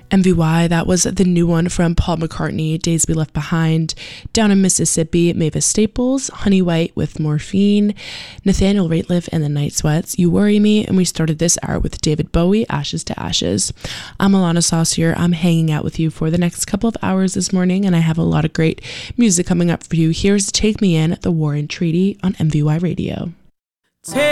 MVY, that was the new one from Paul McCartney, Days We Left Behind. Down in Mississippi, Mavis Staples, Honey White with Morphine, Nathaniel Rateliff and the Night Sweats, You Worry Me, and we started this hour with David Bowie, Ashes to Ashes. I'm Alana Saucier. I'm hanging out with you for the next couple of hours this morning, and I have a lot of great music coming up for you. Here's Take Me In, The War and Treaty on MVY Radio.